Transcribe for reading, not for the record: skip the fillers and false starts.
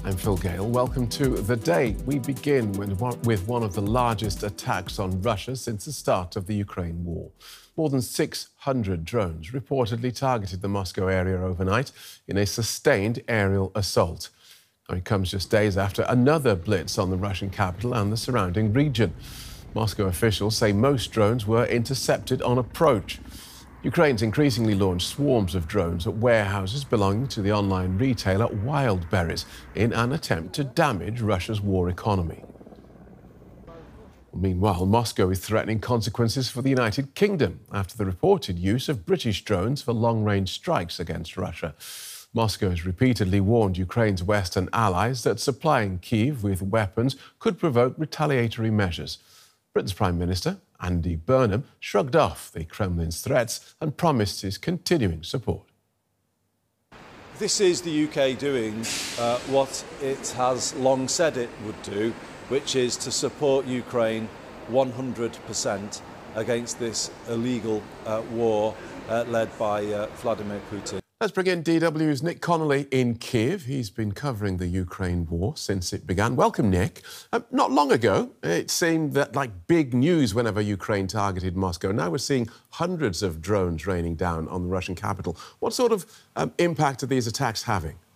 I'm Phil Gale. Welcome to The Day. We begin with one of the largest attacks on Russia since the start of the Ukraine war. More than 600 drones reportedly targeted the Moscow area overnight in a sustained aerial assault. It comes just days after another blitz on the Russian capital and the surrounding region. Moscow officials say most drones were intercepted on approach. Ukraine's increasingly launched swarms of drones at warehouses belonging to the online retailer Wildberries in an attempt to damage Russia's war economy. Meanwhile, Moscow is threatening consequences for the United Kingdom after the reported use of British drones for long-range strikes against Russia. Moscow has repeatedly warned Ukraine's Western allies that supplying Kyiv with weapons could provoke retaliatory measures. Britain's Prime Minister, Andy Burnham, shrugged off the Kremlin's threats and promised his continuing support. This is the UK doing what it has long said it would do, which is to support Ukraine 100% against this illegal war led by Vladimir Putin. Let's bring in DW's Nick Connolly in Kyiv. He's been covering the Ukraine war since it began. Welcome, Nick. Not long ago, it seemed that like big news whenever Ukraine targeted Moscow. Now we're seeing hundreds of drones raining down on the Russian capital. What sort of impact are these attacks having?